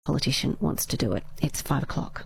politician wants to do it. It's 5 o'clock.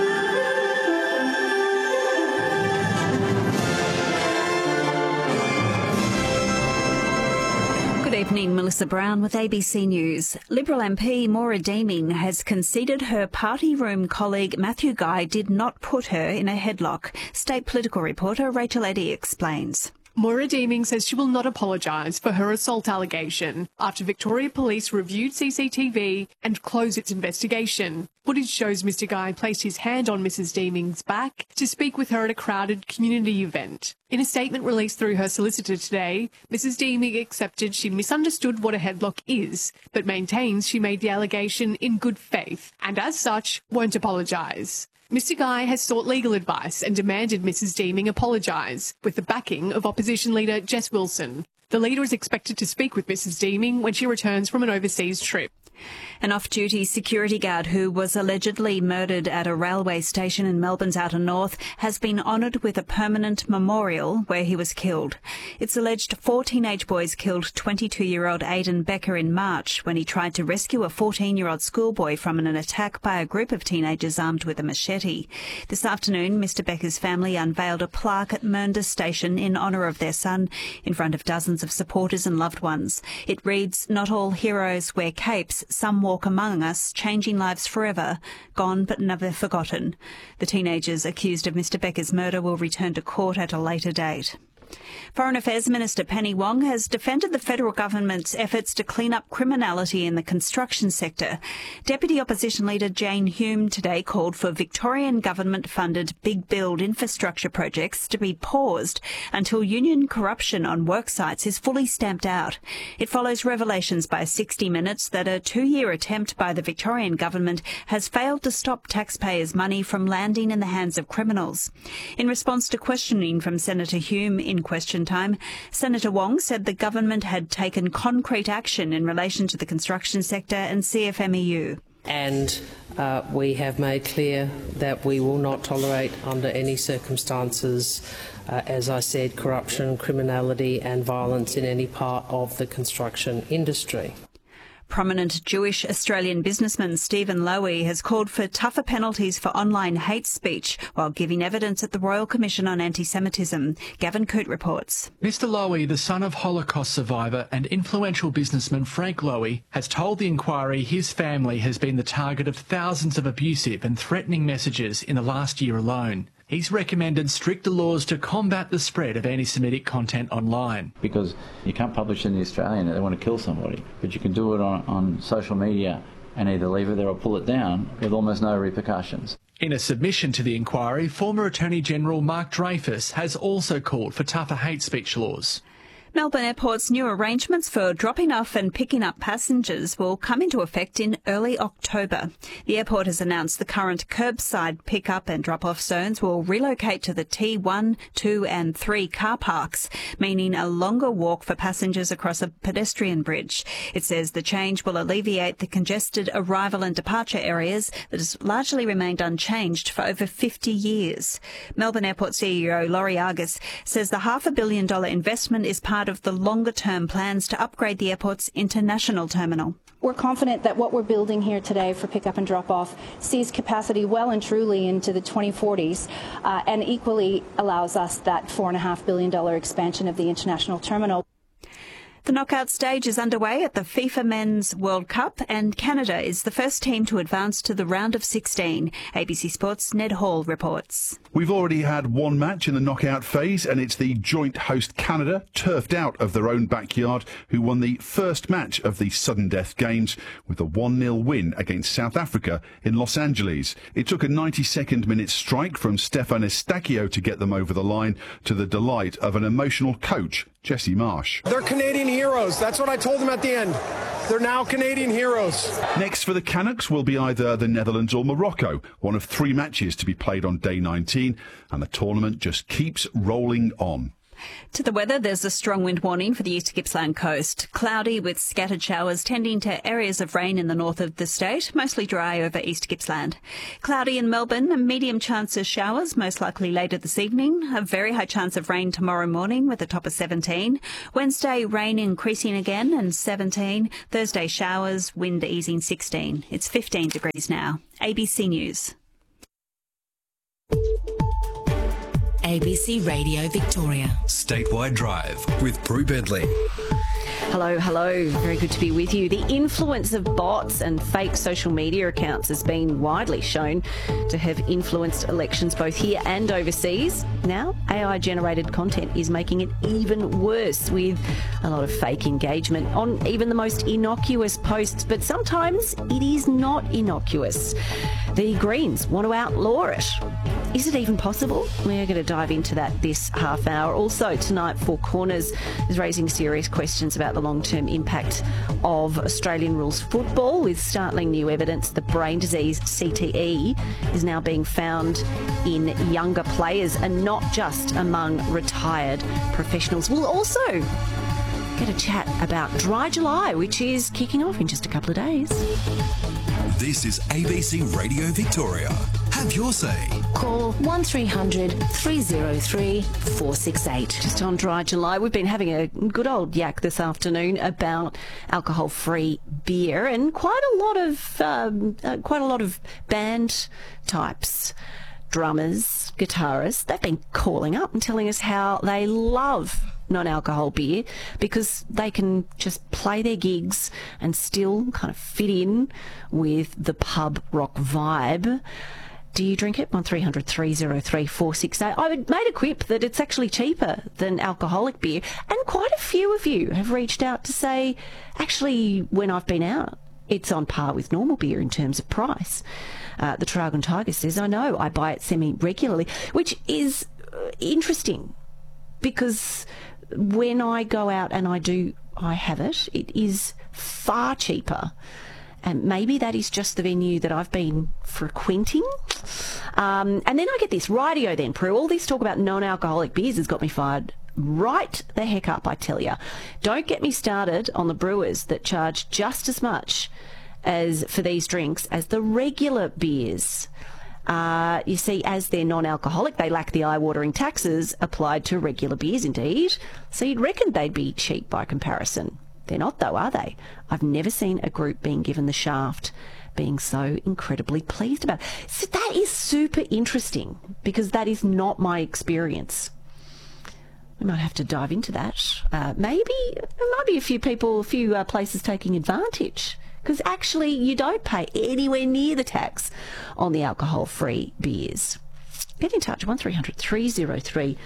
Good evening, Melissa Brown with ABC News. Liberal MP Maura Deeming has conceded her party room colleague Matthew Guy did not put her in a headlock. State political reporter Rachel Eddy explains. Maura Deeming says she will not apologise for her assault allegation after Victoria Police reviewed CCTV and closed its investigation. Footage shows Mr Guy placed his hand on Mrs Deeming's back to speak with her at a crowded community event. In a statement released through her solicitor today, Mrs Deeming accepted she misunderstood what a headlock is, but maintains she made the allegation in good faith and, as such, won't apologise. Mr Guy has sought legal advice and demanded Mrs Deeming apologise, with the backing of opposition leader Jess Wilson. The leader is expected to speak with Mrs Deeming when she returns from an overseas trip. An off-duty security guard who was allegedly murdered at a railway station in Melbourne's outer north has been honoured with a permanent memorial where he was killed. It's alleged 4 teenage boys killed 22-year-old Aidan Becker in March when he tried to rescue a 14-year-old schoolboy from an attack by a group of teenagers armed with a machete. This afternoon, Mr Becker's family unveiled a plaque at Mernda Station in honour of their son in front of dozens of supporters and loved ones. It reads, "Not all heroes wear capes. Some walk among us, changing lives forever, gone but never forgotten." The teenagers accused of Mr Becker's murder will return to court at a later date. Foreign Affairs Minister Penny Wong has defended the federal government's efforts to clean up criminality in the construction sector. Deputy Opposition Leader Jane Hume today called for Victorian government-funded big build infrastructure projects to be paused until union corruption on work sites is fully stamped out. It follows revelations by 60 Minutes that a 2-year attempt by the Victorian government has failed to stop taxpayers' money from landing in the hands of criminals. In response to questioning from Senator Hume in question time, Senator Wong said the government had taken concrete action in relation to the construction sector and CFMEU. And we have made clear that we will not tolerate under any circumstances, as I said, corruption, criminality and violence in any part of the construction industry. Prominent Jewish Australian businessman Stephen Lowy has called for tougher penalties for online hate speech while giving evidence at the Royal Commission on Anti-Semitism. Gavin Coote reports. Mr Lowy, the son of Holocaust survivor and influential businessman Frank Lowy, has told the inquiry his family has been the target of thousands of abusive and threatening messages in the last year alone. He's recommended stricter laws to combat the spread of anti-Semitic content online. Because you can't publish in the Australian that they want to kill somebody, but you can do it on social media and either leave it there or pull it down with almost no repercussions. In a submission to the inquiry, former Attorney General Mark Dreyfus has also called for tougher hate speech laws. Melbourne Airport's new arrangements for dropping off and picking up passengers will come into effect in early October. The airport has announced the current curbside pick-up and drop-off zones will relocate to the T1, 2 and 3 car parks, meaning a longer walk for passengers across a pedestrian bridge. It says the change will alleviate the congested arrival and departure areas that has largely remained unchanged for over 50 years. Melbourne Airport CEO Laurie Argus says the $500 million investment is part of the longer-term plans to upgrade the airport's international terminal. We're confident that what we're building here today for pick-up and drop-off sees capacity well and truly into the 2040s and equally allows us that $4.5 billion expansion of the international terminal. The knockout stage is underway at the FIFA Men's World Cup, and Canada is the first team to advance to the round of 16. ABC Sports' Ned Hall reports. We've already had one match in the knockout phase, and it's the joint host Canada, turfed out of their own backyard, who won the first match of the sudden death games with a 1-0 win against South Africa in Los Angeles. It took a 92nd minute strike from Stefan Estacio to get them over the line, to the delight of an emotional coach, Jesse Marsh. They're Canadian heroes. That's what I told them at the end. They're now Canadian heroes. Next for the Canucks will be either the Netherlands or Morocco, one of 3 matches to be played on day 19, and the tournament just keeps rolling on. To the weather, there's a strong wind warning for the East Gippsland coast. Cloudy with scattered showers tending to areas of rain in the north of the state, mostly dry over East Gippsland. Cloudy in Melbourne, a medium chance of showers, most likely later this evening. A very high chance of rain tomorrow morning with a top of 17. Wednesday, rain increasing again and 17. Thursday, showers, wind easing 16. It's 15 degrees now. ABC News. ABC Radio Victoria. Statewide Drive with Prue Bentley. Hello, hello. Very good to be with you. The influence of bots and fake social media accounts has been widely shown to have influenced elections both here and overseas. Now, AI-generated content is making it even worse, with a lot of fake engagement on even the most innocuous posts. But sometimes it is not innocuous. The Greens want to outlaw it. Is it even possible? We're going to dive into that this half hour. Also, tonight, Four Corners is raising serious questions about the long-term impact of Australian rules football, with startling new evidence that brain disease, CTE, is now being found in younger players and not just among retired professionals. We'll also get a chat about Dry July, which is kicking off in just a couple of days. This is ABC Radio Victoria. Have your say. Call 1300 303 468. Just on Dry July, we've been having a good old yak this afternoon about alcohol-free beer, and quite a lot of band types, drummers, guitarists, they've been calling up and telling us how they love non-alcohol beer because they can just play their gigs and still kind of fit in with the pub rock vibe. Do you drink it? 1300 303 468. I made a quip that it's actually cheaper than alcoholic beer, and quite a few of you have reached out to say, actually, when I've been out, it's on par with normal beer in terms of price. The Traralgon Tiger says, I know, I buy it semi-regularly, which is interesting because when I go out and I have it, it is far cheaper. And maybe that is just the venue that I've been frequenting. And then I get this, rightio then, Prue. All this talk about non-alcoholic beers has got me fired right the heck up, I tell you. Don't get me started on the brewers that charge just as much as for these drinks as the regular beers. You see, as they're non-alcoholic, they lack the eye-watering taxes applied to regular beers, indeed. So you'd reckon they'd be cheap by comparison. They're not, though, are they? I've never seen a group being given the shaft being so incredibly pleased about it. So that is super interesting because that is not my experience. We might have to dive into that. Maybe there might be a few places taking advantage, because actually you don't pay anywhere near the tax on the alcohol-free beers. Get in touch. 1300 303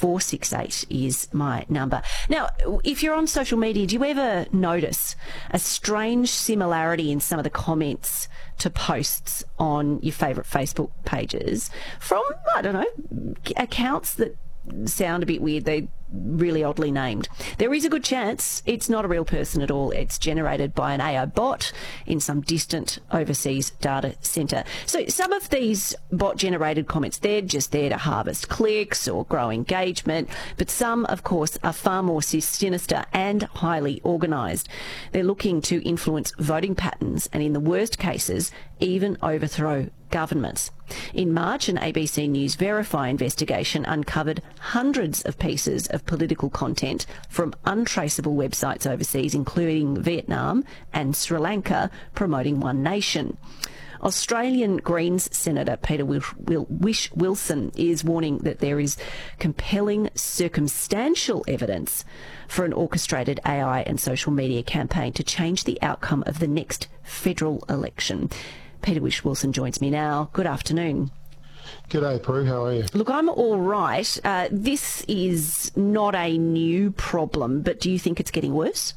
468 is my number. Now, if you're on social media, do you ever notice a strange similarity in some of the comments to posts on your favourite Facebook pages from, I don't know, accounts that sound a bit weird? They're really oddly named. There is a good chance it's not a real person at all. It's generated by an AI bot in some distant overseas data centre. So some of these bot-generated comments, they're just there to harvest clicks or grow engagement, but some, of course, are far more sinister and highly organised. They're looking to influence voting patterns and, in the worst cases, even overthrow governments. In March, an ABC News Verify investigation uncovered hundreds of pieces of political content from untraceable websites overseas, including Vietnam and Sri Lanka, promoting one nation. Australian Greens Senator Peter Whish-Wilson is warning that there is compelling circumstantial evidence for an orchestrated AI and social media campaign to change the outcome of the next federal election. Peter Whish-Wilson joins me now. Good afternoon. G'day, Prue. How are you? Look, I'm all right. This is not a new problem, but do you think it's getting worse?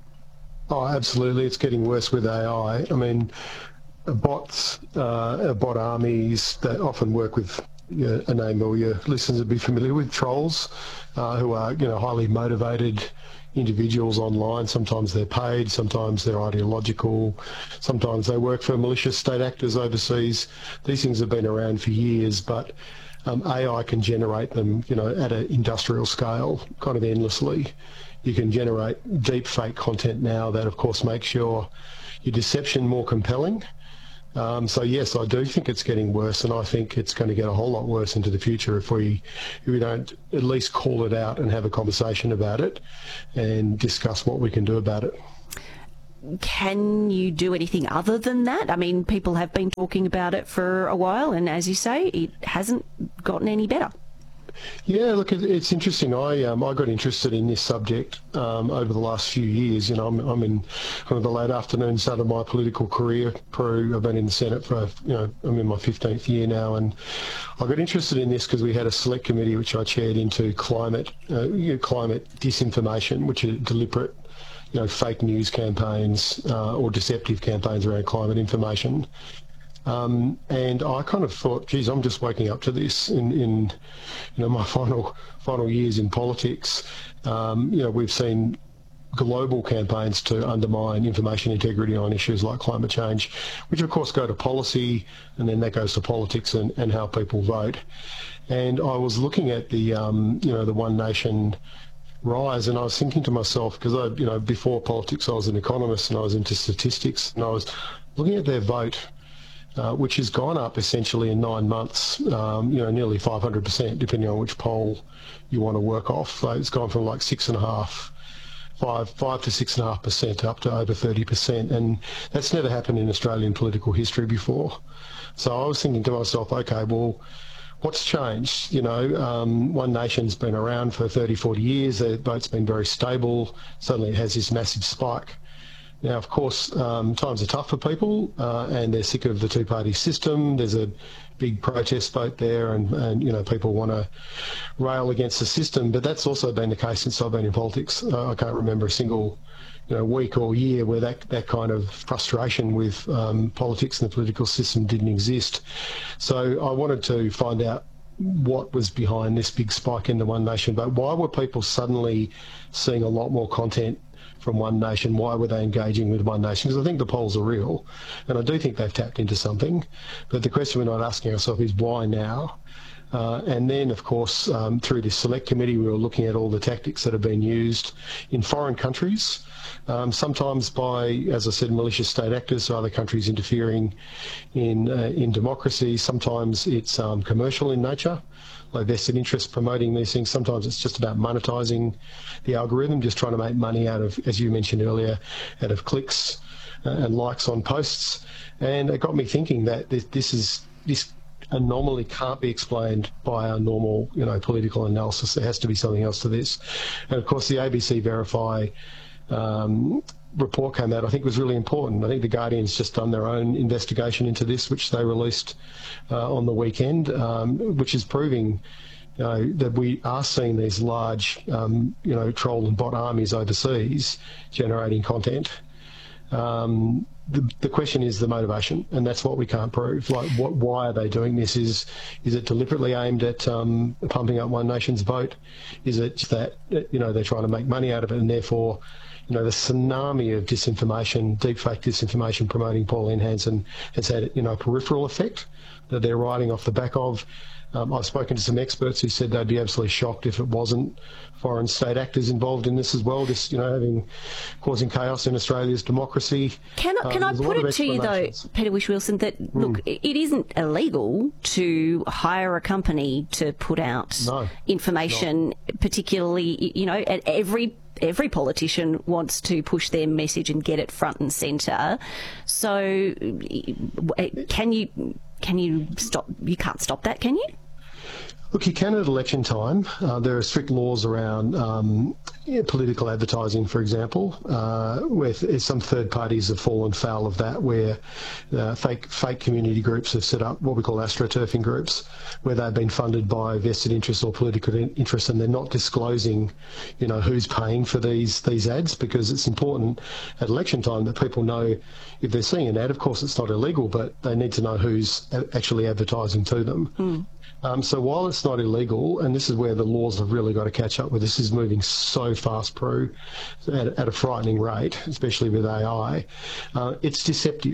Oh, absolutely. It's getting worse with AI. I mean, bots, bot armies that often work with a name all your listeners would be familiar with, trolls, who are, highly motivated individuals online. Sometimes they're paid, sometimes they're ideological, sometimes they work for malicious state actors overseas. These things have been around for years, but AI can generate them, at an industrial scale, kind of endlessly. You can generate deep fake content now that, of course, makes your deception more compelling. So yes, I do think it's getting worse, and I think it's going to get a whole lot worse into the future if we don't at least call it out and have a conversation about it and discuss what we can do about it. Can you do anything other than that? I mean, people have been talking about it for a while, and as you say, it hasn't gotten any better. Yeah, look, it's interesting. I got interested in this subject over the last few years. I'm in kind of the late afternoon start of my political career. I've been in the Senate for, I'm in my 15th year now, and I got interested in this because we had a select committee which I chaired into climate disinformation, which are deliberate, fake news campaigns or deceptive campaigns around climate information. And I kind of thought, geez, I'm just waking up to this in my final years in politics. We've seen global campaigns to undermine information integrity on issues like climate change, which of course go to policy, and then that goes to politics and how people vote. And I was looking at the the One Nation rise, and I was thinking to myself, because before politics I was an economist and I was into statistics, and I was looking at their vote. Which has gone up essentially in 9 months, nearly 500%, depending on which poll you want to work off. So it's gone from like 5 to 6.5% up to over 30%, and that's never happened in Australian political history before. So I was thinking to myself, okay, well, what's changed? One Nation's been around for 30, 40 years. Their vote's been very stable. Suddenly it has this massive spike. Now, of course, times are tough for people, and they're sick of the two-party system. There's a big protest vote there, and people want to rail against the system. But that's also been the case since I've been in politics. I can't remember a single week or year where that kind of frustration with politics and the political system didn't exist. So I wanted to find out what was behind this big spike in the One Nation vote. Why were people suddenly seeing a lot more content from One Nation? Why were they engaging with One Nation? Because I think the polls are real, and I do think they've tapped into something. But the question we're not asking ourselves is why now? And then, of course, through this select committee, we were looking at all the tactics that have been used in foreign countries, sometimes by, as I said, malicious state actors, so other countries interfering in democracy. Sometimes it's commercial in nature, like vested interest promoting these things. Sometimes it's just about monetising the algorithm, just trying to make money out of, as you mentioned earlier, out of clicks and likes on posts. And it got me thinking that this anomaly can't be explained by our normal, political analysis. There has to be something else to this. And of course, the ABC Verify report came out, I think was really important. I think the Guardian's just done their own investigation into this, which they released on the weekend, which is proving that we are seeing these large, troll and bot armies overseas generating content. The question is the motivation, and that's what we can't prove. Like, why are they doing this? Is it deliberately aimed at pumping up One Nation's vote? Is it that they're trying to make money out of it, and therefore, the tsunami of disinformation, deepfake disinformation promoting Pauline Hanson has had a peripheral effect that they're riding off the back of. I've spoken to some experts who said they'd be absolutely shocked if it wasn't foreign state actors involved in this as well, just causing chaos in Australia's democracy. Can I put it to you though, Peter Whish-Wilson, that look, it isn't illegal to hire a company to put out information, particularly at every politician wants to push their message and get it front and centre. So can you stop? You can't stop that, can you? Look, you can at election time. There are strict laws around political advertising, for example, where some third parties have fallen foul of that, where fake community groups have set up what we call astroturfing groups, where they've been funded by vested interests or political interests, and they're not disclosing, who's paying for these ads, because it's important at election time that people know if they're seeing an ad. Of course, it's not illegal, but they need to know who's actually advertising to them. So while it's not illegal, and this is where the laws have really got to catch up with, this is moving so fast, at a frightening rate, especially with AI, it's deceptive.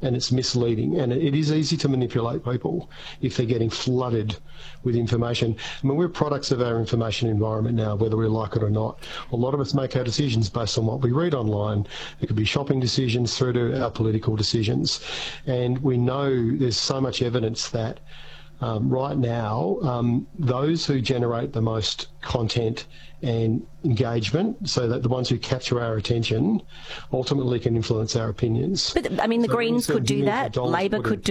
and it's misleading, and it is easy to manipulate people if they're getting flooded with information. I mean, we're products of our information environment now, whether we like it or not. A lot of us make our decisions based on what we read online. It could be shopping decisions through to our political decisions, and we know there's so much evidence that right now, those who generate the most content and engagement, so that the ones who capture our attention ultimately can influence our opinions. But, I mean, the Greens could do that, Labor could